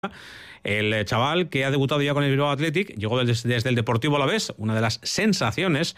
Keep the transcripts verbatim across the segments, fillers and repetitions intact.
El chaval que ha debutado ya con el Bilbao Athletic llegó desde, desde el Deportivo Alavés, una de las sensaciones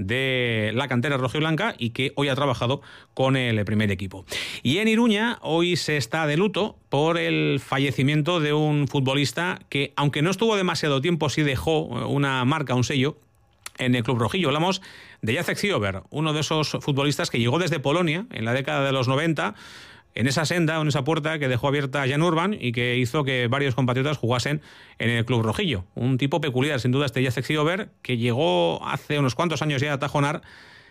de la cantera rojiblanca, y que hoy ha trabajado con el primer equipo. Y en Iruña hoy se está de luto por el fallecimiento de un futbolista que, aunque no estuvo demasiado tiempo, sí dejó una marca, un sello en el club rojillo. Hablamos de Jacek Ziober, uno de esos futbolistas que llegó desde Polonia en la década de los noventa, en esa senda, en esa puerta que dejó abierta Jan Urban y que hizo que varios compatriotas jugasen en el club rojillo. Un tipo peculiar, sin duda, este Jacek Ziober, que llegó hace unos cuantos años ya a Tajonar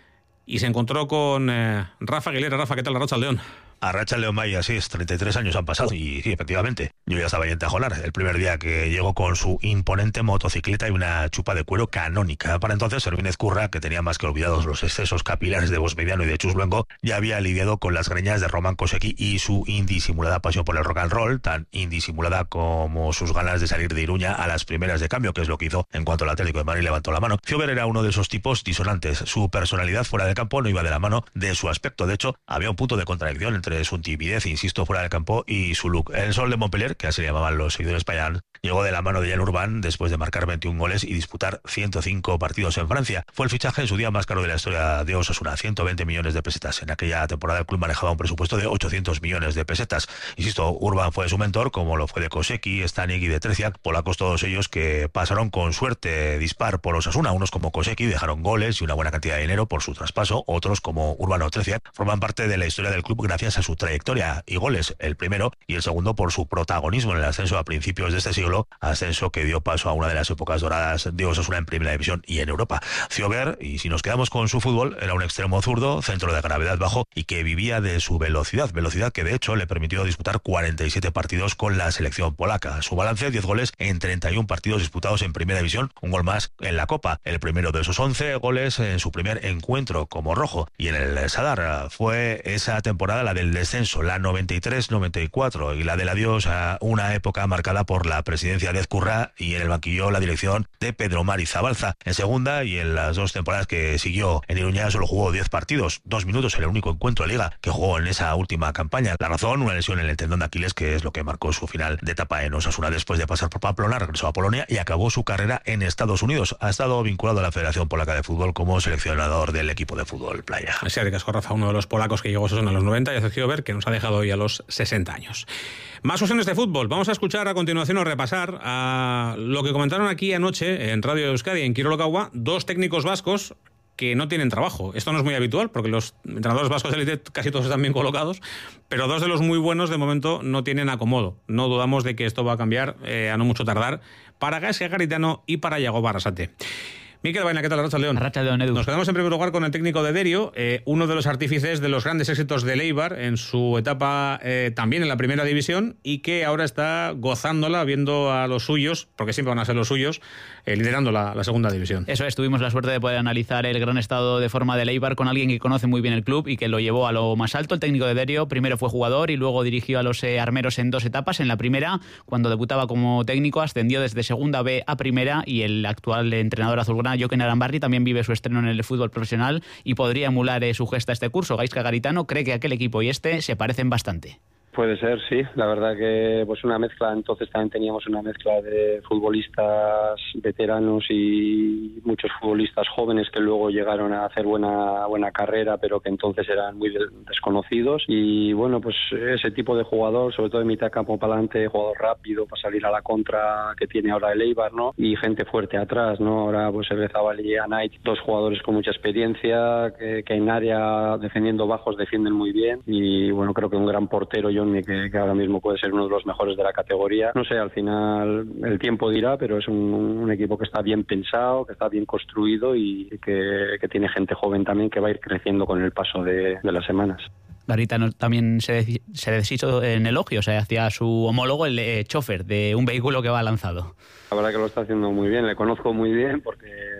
y se encontró con eh, Rafa Aguilera. Rafa, ¿qué tal? Arratsaldeon. Arratsaldeon, May, así es, treinta y tres años han pasado y sí, efectivamente, yo ya estaba ahí en Tajonar el primer día que llegó con su imponente motocicleta y una chupa de cuero canónica. Para entonces, Ervin Ezcurra, que tenía más que olvidados los excesos capilares de Bosmediano y de Chus Luengo, ya había lidiado con las greñas de Roman Kosecki y su indisimulada pasión por el rock and roll, tan indisimulada como sus ganas de salir de Iruña a las primeras de cambio, que es lo que hizo en cuanto al Atlético de Madrid levantó la mano. Ziober era uno de esos tipos disonantes. Su personalidad fuera del campo no iba de la mano de su aspecto. De hecho, había un punto de contradicción entre su timidez, insisto, fuera del campo y su look. El Sol de Montpellier, que así le llamaban los seguidores españoles, llegó de la mano de Jan Urban después de marcar veintiún goles y disputar ciento cinco partidos en Francia. Fue el fichaje en su día más caro de la historia de Osasuna, ciento veinte millones de pesetas. En aquella temporada el club manejaba un presupuesto de ochocientos millones de pesetas. Insisto, Urban fue su mentor, como lo fue de Kosecki, Stanik y de Treciak, polacos todos ellos que pasaron con suerte dispar por Osasuna. Unos como Kosecki dejaron goles y una buena cantidad de dinero por su traspaso, otros como Urban o Treciak forman parte de la historia del club gracias a su trayectoria y goles, el primero y el segundo por su protagonismo en el ascenso a principios de este siglo, ascenso que dio paso a una de las épocas doradas de Osasuna en Primera División y en Europa. Ziober, y si nos quedamos con su fútbol, era un extremo zurdo, centro de gravedad bajo y que vivía de su velocidad, velocidad que de hecho le permitió disputar cuarenta y siete partidos con la selección polaca. Su balance, diez goles en treinta y uno partidos disputados en Primera División, un gol más en la Copa, el primero de esos once goles en su primer encuentro como rojo. Y en el Sadar fue esa temporada la del descenso, la noventa y tres noventa y cuatro, y la del adiós a una época marcada por la presidencia de Ezcurra y en el banquillo la dirección de Pedro Mari Zabalza. En segunda y en las dos temporadas que siguió en Iruña solo jugó diez partidos, dos minutos en el único encuentro de liga que jugó en esa última campaña. La razón, una lesión en el tendón de Aquiles, que es lo que marcó su final de etapa en Osasuna. Después de pasar por Pamplona, regresó a Polonia y acabó su carrera en Estados Unidos. Ha estado vinculado a la Federación Polaca de Fútbol como seleccionador del equipo de fútbol playa. Así es, de casco, Rafa, uno de los polacos que llegó a Osasuna en los noventa, y Jacek Ziober, que nos ha dejado hoy a los sesenta años. Más cuestiones de fútbol. Vamos a escuchar a continuación o repasar a lo que comentaron aquí anoche en Radio Euskadi, en Kirol Gaua, dos técnicos vascos que no tienen trabajo. Esto no es muy habitual porque los entrenadores vascos de élite casi todos están bien colocados, pero dos de los muy buenos de momento no tienen acomodo. No dudamos de que esto va a cambiar eh, a no mucho tardar para Gaizka Garitano y para Yago Barrasate. Mikel Baena, ¿qué tal? Arratsaldeon. Arratsaldeon, Edu. Nos quedamos en primer lugar con el técnico de Derio, eh, uno de los artífices de los grandes éxitos de Eibar en su etapa eh, también en la primera división, y que ahora está gozándola viendo a los suyos, porque siempre van a ser los suyos, eh, liderando la, la segunda división. Eso es, tuvimos la suerte de poder analizar el gran estado de forma de Eibar con alguien que conoce muy bien el club y que lo llevó a lo más alto. El técnico de Derio primero fue jugador y luego dirigió a los eh, armeros en dos etapas. En la primera, cuando debutaba como técnico, ascendió desde segunda B a primera, y el actual entrenador azulgrana, Jochen Arambarri, también vive su estreno en el fútbol profesional y podría emular eh, su gesta este curso. Gaizka Garitano cree que aquel equipo y este se parecen bastante. Puede ser, sí. La verdad que pues una mezcla, entonces también teníamos una mezcla de futbolistas veteranos y muchos futbolistas jóvenes que luego llegaron a hacer buena buena carrera, pero que entonces eran muy de, desconocidos. Y bueno, pues ese tipo de jugador, sobre todo de mitad campo para adelante, jugador rápido para salir a la contra que tiene ahora el Eibar, ¿no? Y gente fuerte atrás, ¿no? Ahora pues Erzabal y Anait, dos jugadores con mucha experiencia, que, que en área defendiendo bajos defienden muy bien. Y bueno, creo que un gran portero, yo Que, que ahora mismo puede ser uno de los mejores de la categoría. No sé, al final el tiempo dirá, pero es un, un equipo que está bien pensado, que está bien construido y que, que tiene gente joven también que va a ir creciendo con el paso de, de las semanas. Garitano también se, se deshizo en elogios eh, hacia su homólogo, el eh, chofer de un vehículo que va lanzado. La verdad que lo está haciendo muy bien, le conozco muy bien porque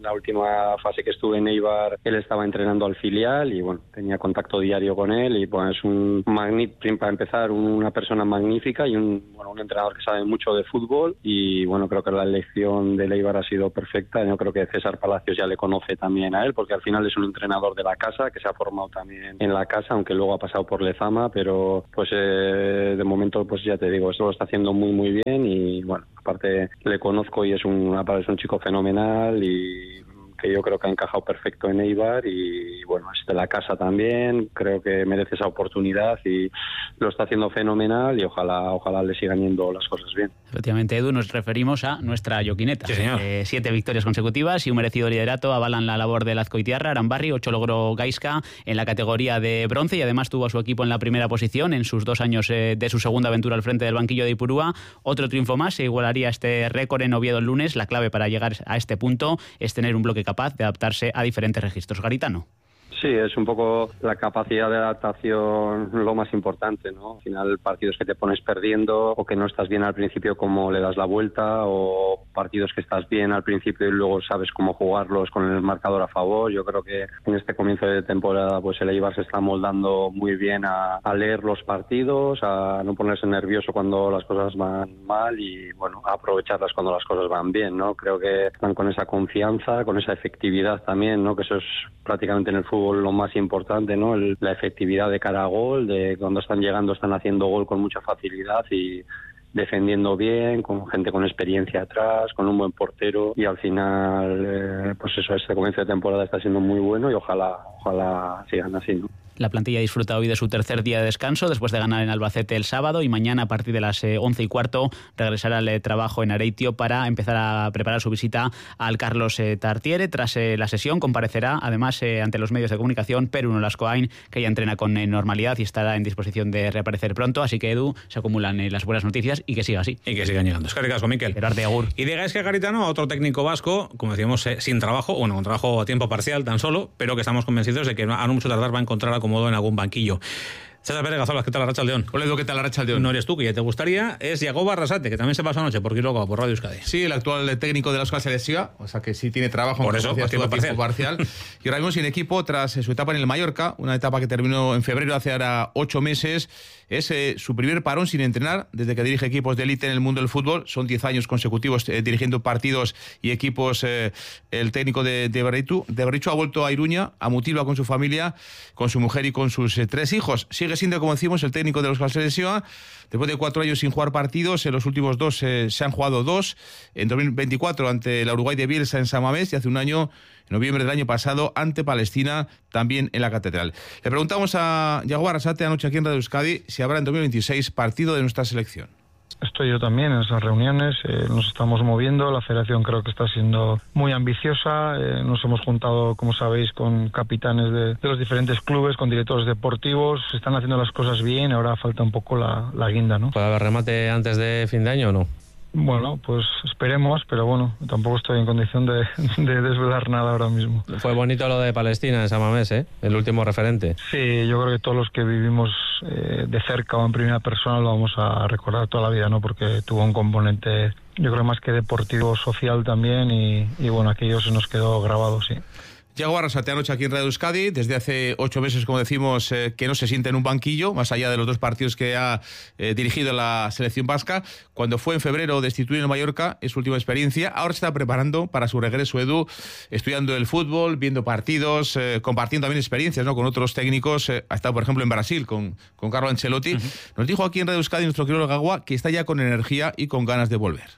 la última fase que estuve en Eibar, él estaba entrenando al filial y bueno, tenía contacto diario con él y pues es un magnífico, para empezar, una persona magnífica y un, bueno, un entrenador que sabe mucho de fútbol y bueno, creo que la elección de Eibar ha sido perfecta. Yo creo que César Palacios ya le conoce también a él porque al final es un entrenador de la casa que se ha formado también en la casa, aunque luego ha pasado por Lezama, pero pues eh, de momento pues ya te digo, esto lo está haciendo muy muy bien y bueno, aparte le conozco y es un, es un chico fenomenal y que yo creo que ha encajado perfecto en Eibar y bueno, es de la casa también, creo que merece esa oportunidad y lo está haciendo fenomenal y ojalá ojalá le sigan yendo las cosas bien. Efectivamente, Edu, nos referimos a nuestra Joquineta. Sí, señor. Eh, siete victorias consecutivas y un merecido liderato avalan la labor del Azcoitiarra. Arambarri, ocho logró Gaisca en la categoría de bronce y además tuvo a su equipo en la primera posición en sus dos años eh, de su segunda aventura al frente del banquillo de Ipurúa. Otro triunfo más, se igualaría este récord en Oviedo el lunes. La clave para llegar a este punto es tener un bloque capaz de adaptarse a diferentes registros. Garitano. Sí, es un poco la capacidad de adaptación lo más importante, ¿no? Al final, partidos que te pones perdiendo o que no estás bien al principio, cómo le das la vuelta, o partidos que estás bien al principio y luego sabes cómo jugarlos con el marcador a favor. Yo creo que en este comienzo de temporada pues el Eibar se está moldando muy bien a, a leer los partidos, a no ponerse nervioso cuando las cosas van mal y, bueno, a aprovecharlas cuando las cosas van bien, ¿no? Creo que están con esa confianza, con esa efectividad también, ¿no? Que eso es prácticamente en el fútbol lo más importante, ¿no? El, la efectividad de cara a gol, de cuando están llegando están haciendo gol con mucha facilidad y defendiendo bien, con gente con experiencia atrás, con un buen portero y al final, eh, pues eso, este comienzo de temporada está siendo muy bueno y ojalá, ojalá sigan así, ¿no? La plantilla disfruta hoy de su tercer día de descanso después de ganar en Albacete el sábado y mañana a partir de las once y cuarto regresará al trabajo en Areitio para empezar a preparar su visita al Carlos Tartiere. Tras eh, la sesión comparecerá además eh, ante los medios de comunicación Perú Nolascoain, que ya entrena con eh, normalidad y estará en disposición de reaparecer pronto. Así que, Edu, se acumulan eh, las buenas noticias y que siga así. Y que sigan llegando. Es que ricasco, Miquel. Gerard de Agur. Y digáis que Garitano, otro técnico vasco, como decíamos, eh, sin trabajo, bueno, con trabajo a tiempo parcial tan solo, pero que estamos convencidos de que a no mucho tardar va a encontrar acomodo en algún banquillo. César Pérez Gazolas, ¿qué tal la Arratsaldeón? Hola Edu, ¿qué tal la Arratsaldeón? No eres tú, que ya te gustaría, es Yagoba Arrasate, que también se pasó anoche por Quiroga, por Radio Euskadi. Sí, el actual técnico de la Euskal Selección, o sea que sí tiene trabajo. Por eso, a tiempo parcial. parcial. Y ahora mismo sin equipo, tras su etapa en el Mallorca, una etapa que terminó en febrero, hace ahora ocho meses, es eh, su primer parón sin entrenar, desde que dirige equipos de élite en el mundo del fútbol. Son diez años consecutivos eh, dirigiendo partidos y equipos. Eh, el técnico de, de Berritu. De Berritu ha vuelto a Iruña, a Mutilva con su familia, con su mujer y con sus eh, tres hijos. Sigue siendo, como decimos, el técnico de los Euskal Selección. Después de cuatro años sin jugar partidos, en los últimos dos eh, se han jugado dos. En dos mil veinticuatro ante la Uruguay de Bielsa en San Mamés y hace un año, en noviembre del año pasado, ante Palestina, también en la Catedral. Le preguntamos a Yagoba Arrasate anoche aquí en Radio Euskadi si habrá en dos mil veintiséis partido de nuestra selección. Estoy yo también en esas reuniones, eh, nos estamos moviendo, la federación creo que está siendo muy ambiciosa, eh, nos hemos juntado, como sabéis, con capitanes de, de los diferentes clubes, con directores deportivos, se están haciendo las cosas bien, ahora falta un poco la, la guinda, ¿no? ¿Puede haber remate antes de fin de año o no? Bueno, pues esperemos, pero bueno, tampoco estoy en condición de, de desvelar nada ahora mismo. Fue bonito lo de Palestina en San Mamés, ¿eh? El último referente. Sí, yo creo que todos los que vivimos eh, de cerca o en primera persona lo vamos a recordar toda la vida, ¿no? Porque tuvo un componente, yo creo, más que deportivo, social también y, y bueno, aquello se nos quedó grabado, sí. Yagoba Arrasate anoche aquí en Radio Euskadi, desde hace ocho meses, como decimos, eh, que no se siente en un banquillo, más allá de los dos partidos que ha eh, dirigido la selección vasca. Cuando fue en febrero destituido en Mallorca, es su última experiencia. Ahora se está preparando para su regreso, Edu, estudiando el fútbol, viendo partidos, eh, compartiendo también experiencias, ¿no?, con otros técnicos. Eh, ha estado, por ejemplo, en Brasil con, con Carlo Ancelotti. Uh-huh. Nos dijo aquí en Radio Euskadi nuestro querido Gagua que está ya con energía y con ganas de volver.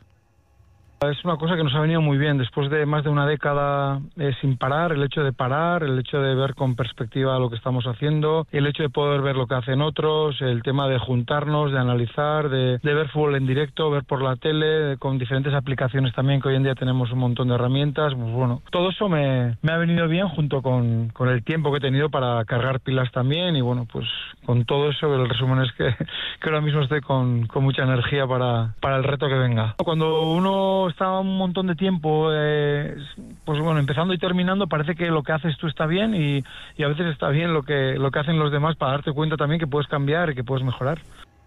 Es una cosa que nos ha venido muy bien después de más de una década eh, sin parar, el hecho de parar, el hecho de ver con perspectiva lo que estamos haciendo, el hecho de poder ver lo que hacen otros, el tema de juntarnos, de analizar, de, de ver fútbol en directo, ver por la tele, de, con diferentes aplicaciones también, que hoy en día tenemos un montón de herramientas. Pues bueno, todo eso me, me ha venido bien junto con, con el tiempo que he tenido para cargar pilas también y bueno, pues con todo eso el resumen es que, que ahora mismo estoy con, con mucha energía para, para el reto que venga. Cuando uno está un montón de tiempo, eh, pues bueno, empezando y terminando, parece que lo que haces tú está bien y, y a veces está bien lo que, lo que hacen los demás para darte cuenta también que puedes cambiar y que puedes mejorar.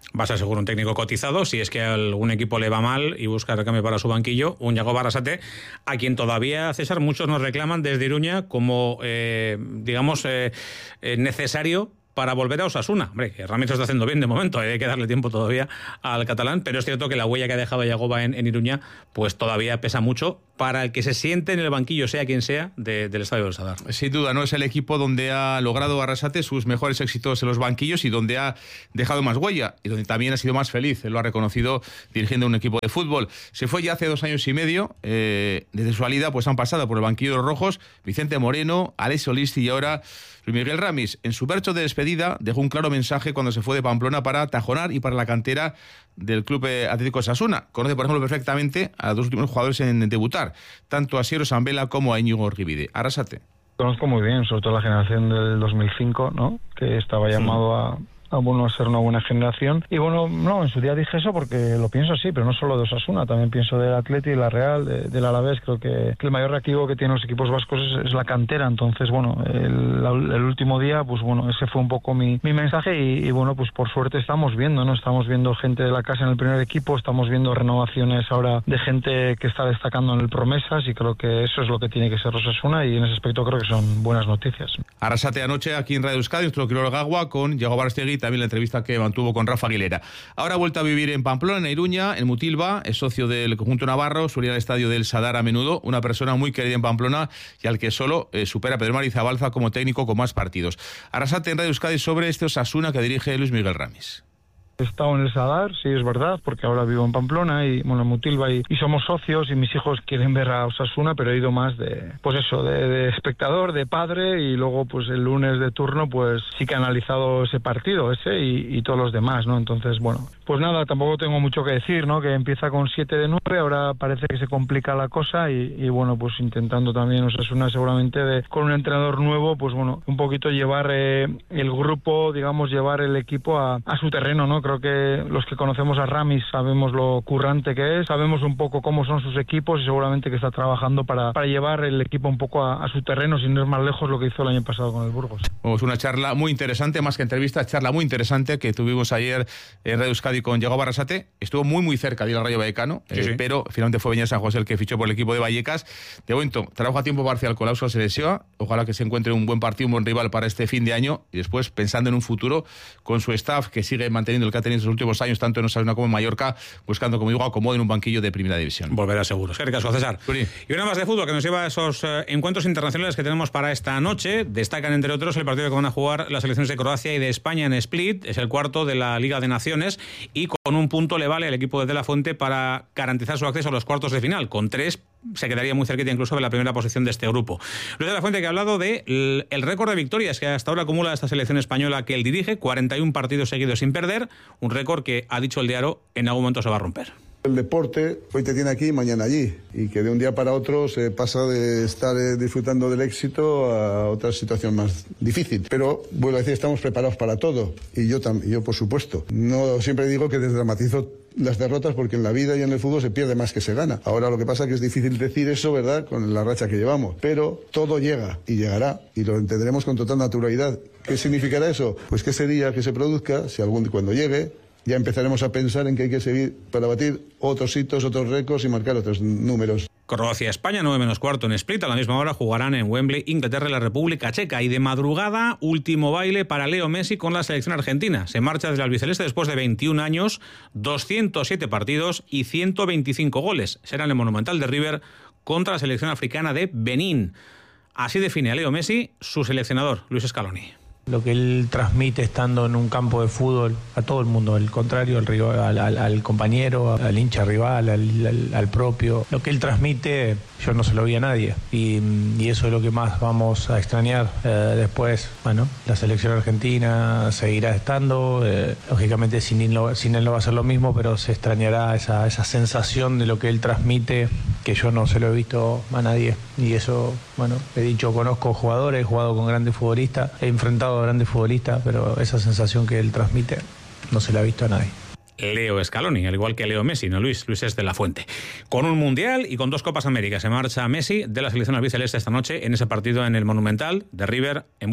Va a ser seguro un técnico cotizado, si es que a algún equipo le va mal y busca recambio para su banquillo, un Yagoba Arrasate, a quien todavía, César, muchos nos reclaman desde Iruña como, eh, digamos, eh, eh, necesario para volver a Osasuna. Hombre, que Ramis lo está haciendo bien de momento, hay que darle tiempo todavía al catalán, pero es cierto que la huella que ha dejado Yagoba en, en Iruña, pues todavía pesa mucho para el que se siente en el banquillo, sea quien sea, de, del Estadio del Sadar. Sin duda, ¿no? Es el equipo donde ha logrado Arrasate sus mejores éxitos en los banquillos y donde ha dejado más huella y donde también ha sido más feliz. Él lo ha reconocido dirigiendo un equipo de fútbol. Se fue ya hace dos años y medio. Eh, desde su salida pues han pasado por el banquillo de los rojos Vicente Moreno, Alessio Listi y ahora Luis Miguel Ramis. En su verso de despedida dejó un claro mensaje cuando se fue de Pamplona para Tajonar y para la cantera del Club Atlético Osasuna. Conoce, por ejemplo, perfectamente a los dos últimos jugadores en debutar, tanto a Siero Sambela como a Íñigo Ribide. Arrasate. Conozco muy bien, sobre todo la generación del dos mil cinco, ¿no? Que estaba llamado a... a bueno, ser una buena generación. Y bueno, no, en su día dije eso porque lo pienso así, pero no solo de Osasuna, también pienso del Atleti, de la Real, de, del Alavés. Creo que, que el mayor reactivo que tienen los equipos vascos es, es la cantera. Entonces, bueno, el, el último día, pues bueno, ese fue un poco mi, mi mensaje y, y bueno, pues por suerte estamos viendo, ¿no? Estamos viendo gente de la casa en el primer equipo, estamos viendo renovaciones ahora de gente que está destacando en el Promesas y creo que eso es lo que tiene que ser Osasuna y en ese aspecto creo que son buenas noticias. Arrasate anoche aquí en Radio Euskadi, nuestro Quirol Gagua, con Yagoba Arrastegui, también la entrevista que mantuvo con Rafa Aguilera. Ahora ha vuelto a vivir en Pamplona, en Iruña, en Mutilva, es socio del conjunto navarro, suele ir al estadio del Sadar a menudo, una persona muy querida en Pamplona y al que solo eh, supera a Pedro Marizabalza como técnico con más partidos. Arrasate en Radio Euskadi sobre este Osasuna que dirige Luis Miguel Ramis. He estado en el Sadar, sí es verdad, porque ahora vivo en Pamplona y bueno en Mutilva y, y somos socios y mis hijos quieren ver a Osasuna, pero he ido más de, pues eso, de, de espectador, de padre y luego pues el lunes de turno pues sí que he analizado ese partido, ese y, y todos los demás, ¿no? Entonces bueno, pues nada, tampoco tengo mucho que decir, ¿no? Que empieza con siete de nueve, ahora parece que se complica la cosa y, y bueno, pues intentando también Osasuna seguramente de, con un entrenador nuevo, pues bueno, un poquito llevar eh, el grupo, digamos, llevar el equipo a, a su terreno, ¿no? Creo que los que conocemos a Ramis sabemos lo currante que es, sabemos un poco cómo son sus equipos y seguramente que está trabajando para, para llevar el equipo un poco a, a su terreno, sin ir más lejos lo que hizo el año pasado con el Burgos. Pues una charla muy interesante, más que entrevista, charla muy interesante que tuvimos ayer en Radio Euskadi con Yagoba Arrasate. Estuvo muy muy cerca de ir al Rayo Vallecano, sí, eh, sí. pero finalmente fue Beñat San José el que fichó por el equipo de Vallecas. De momento, trabajo a tiempo parcial con la Ausoa Selección. Ojalá que se encuentre un buen partido, un buen rival para este fin de año y después pensando en un futuro con su staff que sigue manteniendo el que ha tenido en los últimos años, tanto en Osasuna como en Mallorca, buscando, como digo, acomodo en un banquillo de primera división. Volverá seguro. Qué caso, César. Sí. Y una más de fútbol que nos lleva a esos eh, encuentros internacionales que tenemos para esta noche. Destacan, entre otros, el partido que van a jugar las selecciones de Croacia y de España en Split. Es el cuarto de la Liga de Naciones y con un punto le vale al equipo de De La Fuente para garantizar su acceso a los cuartos de final. Con tres se quedaría muy cerquita incluso de la primera posición de este grupo. Luis de la Fuente, que ha hablado de el, el récord de victorias que hasta ahora acumula esta selección española que él dirige, cuarenta y un partidos seguidos sin perder, un récord que, ha dicho el diario, en algún momento se va a romper. El deporte hoy te tiene aquí y mañana allí, y que de un día para otro se pasa de estar eh, disfrutando del éxito a otra situación más difícil. Pero, vuelvo a decir, estamos preparados para todo, y yo, tam- yo por supuesto. No siempre digo que desdramatizo las derrotas porque en la vida y en el fútbol se pierde más que se gana. Ahora lo que pasa es que es difícil decir eso, ¿verdad?, con la racha que llevamos. Pero todo llega y llegará, y lo entenderemos con total naturalidad. ¿Qué significará eso? Pues que ese día que se produzca, si algún cuando llegue, ya empezaremos a pensar en que hay que seguir para batir otros hitos, otros récords y marcar otros números. Croacia-España, nueve menos cuarto en Split. A la misma hora jugarán en Wembley, Inglaterra y la República Checa. Y de madrugada, último baile para Leo Messi con la selección argentina. Se marcha del albiceleste después de veintiún años, doscientos siete partidos y ciento veinticinco goles. Será en el Monumental de River contra la selección africana de Benín. Así define a Leo Messi su seleccionador, Luis Scaloni. Lo que él transmite estando en un campo de fútbol a todo el mundo, al contrario, al, rival, al, al, al compañero, al hincha rival, al, al, al propio. Lo que él transmite yo no se lo vi a nadie y, y eso es lo que más vamos a extrañar. Eh, después, bueno, la selección argentina seguirá estando, eh, lógicamente sin él, no, sin él no va a ser lo mismo, pero se extrañará esa, esa sensación de lo que él transmite que yo no se lo he visto a nadie y eso, bueno, he dicho, conozco jugadores, he jugado con grandes futbolistas, he enfrentado a grandes futbolistas, pero esa sensación que él transmite no se la ha visto a nadie. Leo Scaloni, al igual que Leo Messi, no Luis, Luis es de la Fuente. Con un Mundial y con dos Copas América se marcha Messi de la selección albiceleste esta noche en ese partido en el Monumental de River en Buenos Aires ante Benín.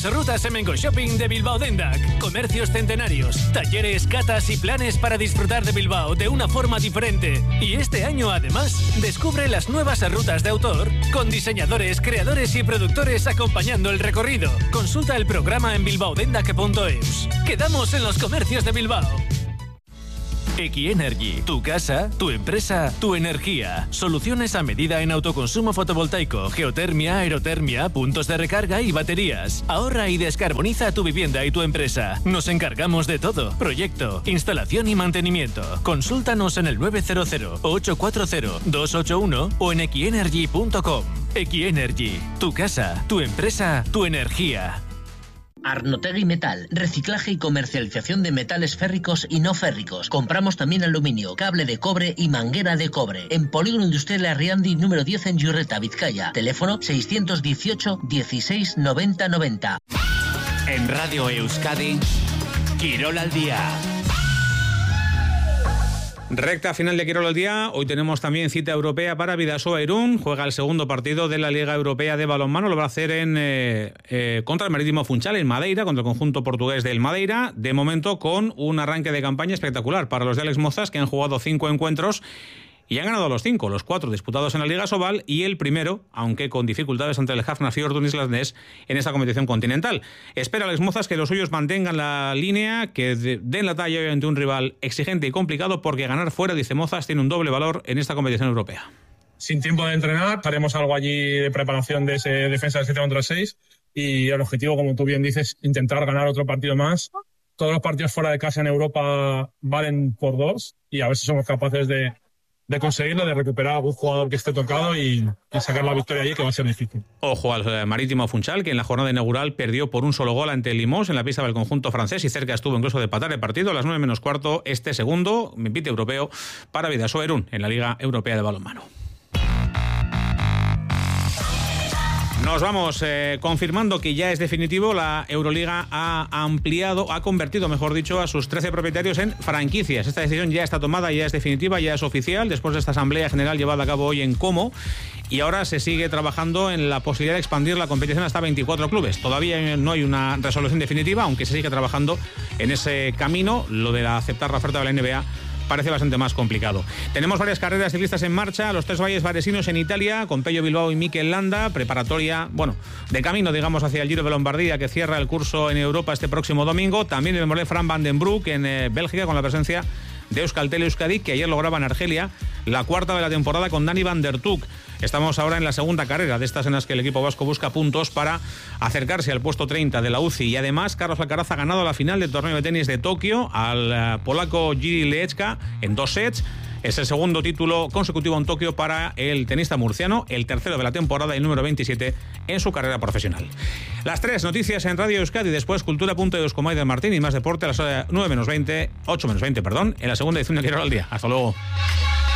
Las rutas Hemengo Shopping de Bilbao Dendac. Comercios centenarios, talleres, catas y planes para disfrutar de Bilbao de una forma diferente. Y este año, además, descubre las nuevas rutas de autor con diseñadores, creadores y productores acompañando el recorrido. Consulta el programa en bilbaodendac punto eus. Quedamos en los comercios de Bilbao. Equienergy, tu casa, tu empresa, tu energía. Soluciones a medida en autoconsumo fotovoltaico, geotermia, aerotermia, puntos de recarga y baterías. Ahorra y descarboniza tu vivienda y tu empresa. Nos encargamos de todo. Proyecto, instalación y mantenimiento. Consúltanos en el nueve cero cero, ocho cuatro cero, dos ocho uno o en equienergy punto com. Equienergy, tu casa, tu empresa, tu energía. Arnotegui Metal, reciclaje y comercialización de metales férricos y no férricos. Compramos también aluminio, cable de cobre y manguera de cobre. En Polígono Industrial Arriandi número diez en Yurreta, Vizcaya. Teléfono seiscientos dieciocho, dieciséis, noventa, noventa. En Radio Euskadi, Quirol al día. Recta final de Quirol al día. Hoy tenemos también cita europea para Bidasoa Irún. Juega el segundo partido de la Liga Europea de Balonmano. Lo va a hacer en eh, eh, contra el Marítimo Funchal, en Madeira, contra el conjunto portugués del Madeira. De momento con un arranque de campaña espectacular para los de Alex Mozas, que han jugado cinco encuentros y han ganado los cinco, los cuatro disputados en la Liga Sobal y el primero, aunque con dificultades ante el Hafnarfjordun islandés en esta competición continental. Espera Alex Mozas que los suyos mantengan la línea, que den la talla ante un rival exigente y complicado, porque ganar fuera, dice Mozas, tiene un doble valor en esta competición europea. Sin tiempo de entrenar, haremos algo allí de preparación de ese defensa de siete contra seis y el objetivo, como tú bien dices, intentar ganar otro partido más. Todos los partidos fuera de casa en Europa valen por dos y a ver si somos capaces de de conseguirlo, de recuperar a algún jugador que esté tocado y, y sacar la victoria allí, que va a ser difícil. Ojo al Marítimo Funchal, que en la jornada inaugural perdió por un solo gol ante el Limós en la pista del conjunto francés y cerca estuvo incluso de empatar el partido. A las nueve menos cuarto, este segundo invite europeo para Bidasoa Irún en la Liga Europea de Balonmano. Nos vamos eh, confirmando que ya es definitivo. La Euroliga ha ampliado, ha convertido, mejor dicho, a sus trece propietarios en franquicias. Esta decisión ya está tomada, ya es definitiva, ya es oficial, después de esta asamblea general llevada a cabo hoy en Como. Y ahora se sigue trabajando en la posibilidad de expandir la competición hasta veinticuatro clubes. Todavía no hay una resolución definitiva, aunque se sigue trabajando en ese camino. Lo de aceptar la oferta de la N B A parece bastante más complicado. Tenemos varias carreras ciclistas en marcha, los tres valles varesinos en Italia, con Pello Bilbao y Mikel Landa, preparatoria, bueno, de camino, digamos, hacia el Giro de Lombardía, que cierra el curso en Europa este próximo domingo. También el Mollet Fran van den Broek en eh, Bélgica, con la presencia de Euskaltel Euskadi, que ayer lograba en Argelia la cuarta de la temporada con Dani van der Tuk. Estamos ahora en la segunda carrera de estas en las que el equipo vasco busca puntos para acercarse al puesto treinta de la U C I. Y además, Carlos Alcaraz ha ganado la final del torneo de tenis de Tokio al uh, polaco Jiří Lečka en dos sets. Es el segundo título consecutivo en Tokio para el tenista murciano, el tercero de la temporada y el número veintisiete en su carrera profesional. Las tres noticias en Radio Euskadi, después cultura punto eus con Maider Martín y más deporte a las nueve menos veinte, ocho menos veinte, perdón, en la segunda edición de Quirol al día. Hasta luego.